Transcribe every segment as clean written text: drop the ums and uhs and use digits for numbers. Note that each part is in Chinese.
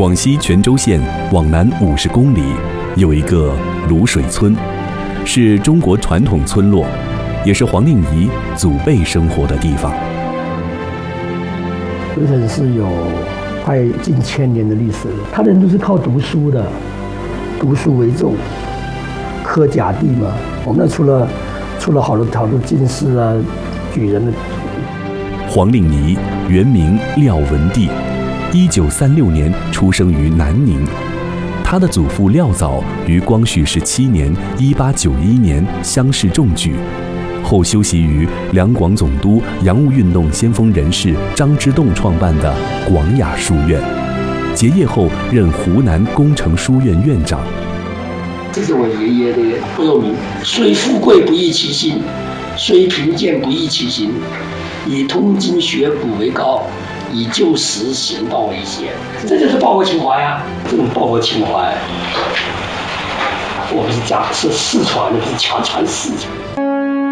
广西全州县往南50公里有一个卤水村，是中国传统村落，也是黄令仪祖辈生活的地方。 这城市有快近1000年的历史了，他人都是靠读书的，读书为重，科甲第嘛。我们那出了好多进士啊、举人的。 黄令仪原名廖文帝，1936年出生于南宁。他的祖父廖藻于光绪17年1891年乡试中举，后修习于两广总督洋务运动先锋人士张之洞创办的广雅书院，结业后任湖南工程书院院长。 这是我爷爷的座右铭：虽富贵不易其心，虽贫贱不易其行。以通经学古为高，以旧时行道为先。这就是报国情怀啊！这种报国情怀，我们是世传的，不是强传世传。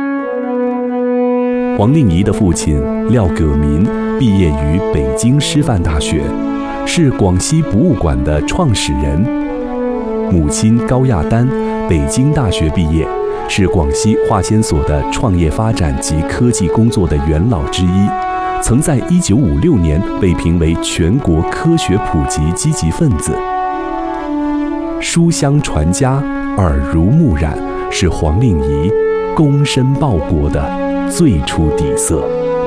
黄令仪的父亲廖葛民毕业于北京师范大学，是广西博物馆的创始人。母亲高亚丹北京大学毕业，是广西化纤所的创业发展及科技工作的元老之一，曾在1956年被评为全国科学普及积极分子。书香传家，耳濡目染，是黄令仪躬身报国的最初底色。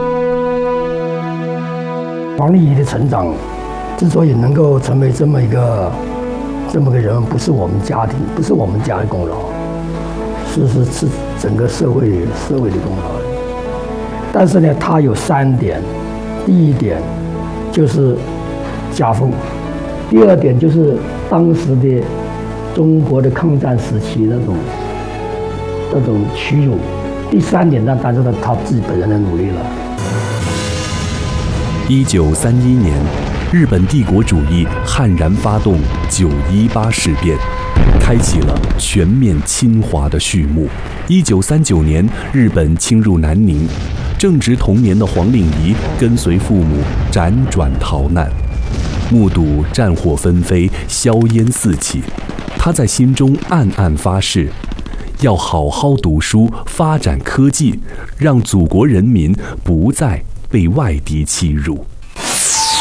黄令仪的成长之所以能够成为这么个人，不是我们家庭，不是我们家的功劳，是整个社会的功劳。但是呢，他有3点：第一点就是家风，第2点就是当时的中国的抗战时期那种屈辱，第3点当然是他自己本人的努力了。 1931年，日本帝国主义悍然发动9·18事变，开启了全面侵华的序幕。1939年，日本侵入南宁，正值童年的黄令仪跟随父母辗转逃难，目睹战火纷飞，硝烟四起，他在心中暗暗发誓，要好好读书，发展科技，让祖国人民不再被外敌欺辱。